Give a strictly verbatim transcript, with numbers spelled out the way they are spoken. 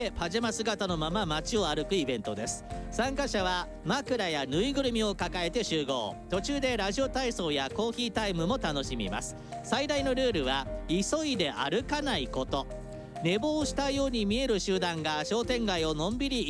パジャマ姿のまま街を歩くイベントです。参加者は枕やぬいぐるみを抱えて集合。途中でラジオ体操やコーヒータイムも楽しみます。最大のルールは急いで歩かないこと。寝坊したように見える集団が商店街をのんびり